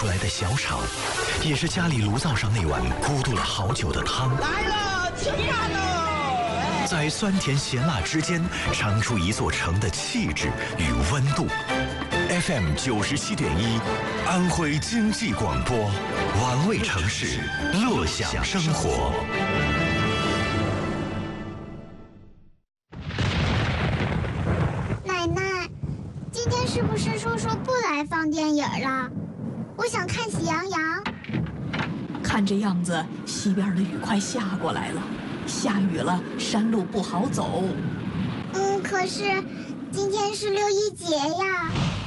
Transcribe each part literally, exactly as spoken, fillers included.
出来的小炒，也是家里炉灶上那碗咕嘟了好久的汤。 来了，吃饭喽！ 在酸甜咸辣之间，尝出一座城的气质与温度。F M 九十七点一，安徽经济广播，玩味城市，乐享生活。 奶奶，今天是不是叔叔不来放电影了？我想看《喜羊羊》。 看这样子，西边的雨快下过来了，下雨了，山路不好走。 嗯，可是今天是六一节呀。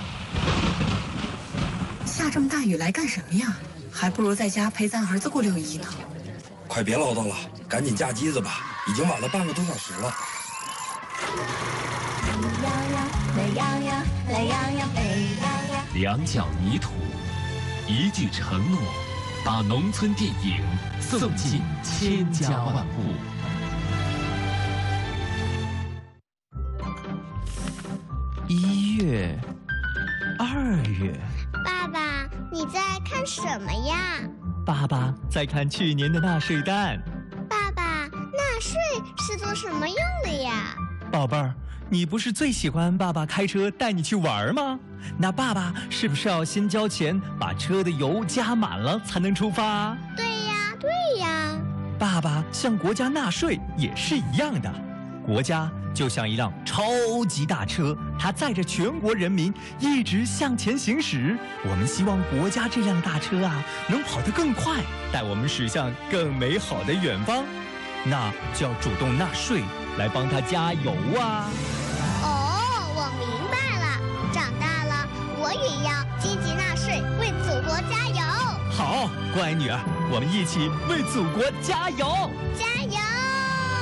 下这么大雨来干什么呀？还不如在家陪咱儿子过六一呢。 快别唠叨了，赶紧架机子吧，已经晚了半个多小时了。 懒洋洋，懒洋洋，美洋洋。 两脚泥土，一句承诺，把农村电影送进千家万户。 一月，二月。 爸爸，你在看什么呀？ 爸爸在看去年的纳税单。 爸爸，纳税是做什么用的呀？ 宝贝儿，你不是最喜欢爸爸开车带你去玩吗？那爸爸是不是要先交钱，把车的油加满了才能出发？ 对呀，对呀。 爸爸向国家纳税也是一样的。国家就像一辆超级大车，它载着全国人民一直向前行驶。我们希望国家这辆大车啊，能跑得更快，带我们驶向更美好的远方。那就要主动纳税，来帮它加油啊！ 哦，我明白了。长大了，我也要积极纳税，为祖国加油。 好，乖女儿，我们一起为祖国加油！ 加油！